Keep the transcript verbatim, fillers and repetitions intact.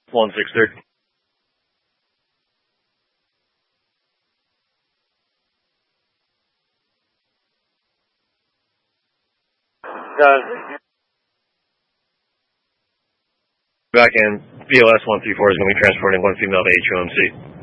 one six thirty. Uh, back in, V O S one three four is going to be transporting one female to H O M C.